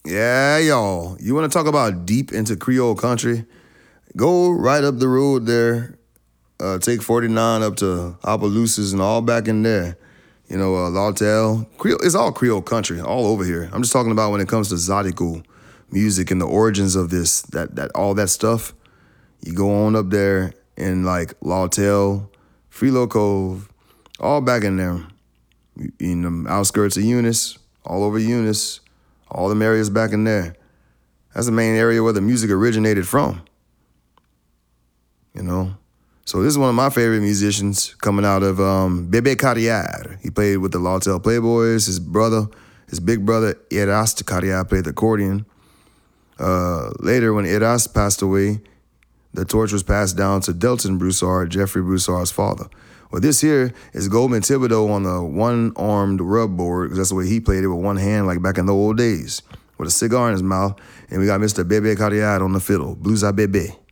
Yeah, y'all. You want to talk about deep into Creole country? Go right up the road there. Take 49 up to Opelousas and all back in there. Lawtell. Creole, it's all Creole country, all over here. I'm just talking about when it comes to Zydeco music and the origins of this, that all that stuff. You go on up there in like Lawtell, Freelo Cove, all back in there. In the outskirts of Eunice, all over Eunice, all them areas back in there. That's the main area where the music originated from, you know? So this is one of my favorite musicians coming out of Bebe Carrière. He played with the Lawtell Playboys. His big brother, Eraste Carrière, played the accordion. Later, when Eraste passed away, the torch was passed down to Delton Broussard, Jeffrey Broussard's father. Well, this here is Goldman Thibodeau on the one-armed rub board, because that's the way he played it, with one hand, like back in the old days, with a cigar in his mouth. And we got Mr. Bebe Carrière on the fiddle, Blues à Bébé.